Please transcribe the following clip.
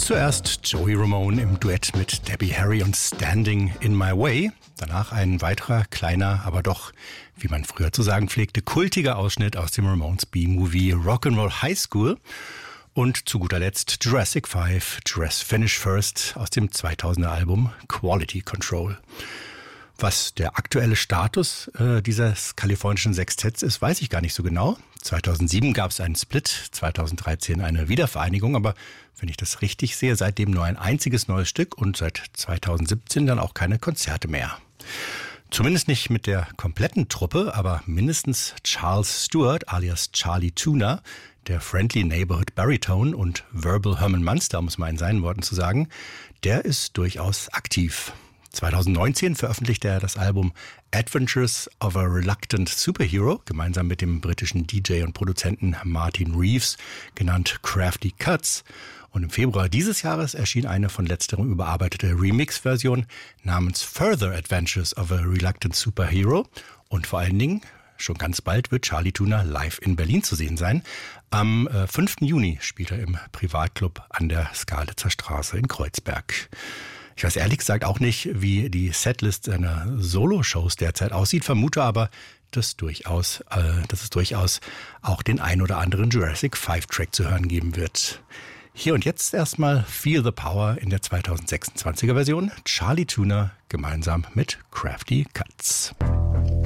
Zuerst Joey Ramone im Duett mit Debbie Harry und Standing in My Way. Danach ein weiterer, kleiner, aber doch, wie man früher zu sagen pflegte, kultiger Ausschnitt aus dem Ramones B-Movie Rock'n'Roll High School. Und zu guter Letzt Jurassic 5, Dress Finish First aus dem 2000er Album Quality Control. Was der aktuelle Status dieses kalifornischen Sextetts ist, weiß ich gar nicht so genau. 2007 gab es einen Split, 2013 eine Wiedervereinigung, aber wenn ich das richtig sehe, seitdem nur ein einziges neues Stück und seit 2017 dann auch keine Konzerte mehr. Zumindest nicht mit der kompletten Truppe, aber mindestens Charles Stewart alias Charlie Tuna, der Friendly Neighborhood Baritone und Verbal Herman Munster, um es mal in seinen Worten zu sagen, der ist durchaus aktiv. 2019 veröffentlichte er das Album Adventures of a Reluctant Superhero, gemeinsam mit dem britischen DJ und Produzenten Martin Reeves, genannt Crafty Cuts. Und im Februar dieses Jahres erschien eine von letzterem überarbeitete Remix-Version namens Further Adventures of a Reluctant Superhero. Und vor allen Dingen, schon ganz bald wird Charlie Tuna live in Berlin zu sehen sein. Am 5. Juni spielt er im Privatclub an der Skalitzer Straße in Kreuzberg. Ich weiß ehrlich gesagt auch nicht, wie die Setlist seiner Solo-Shows derzeit aussieht, vermute aber, dass es durchaus auch den ein oder anderen Jurassic 5-Track zu hören geben wird. Hier und jetzt erstmal Feel the Power in der 2026er Version. Charlie Tuna gemeinsam mit Crafty Cuts.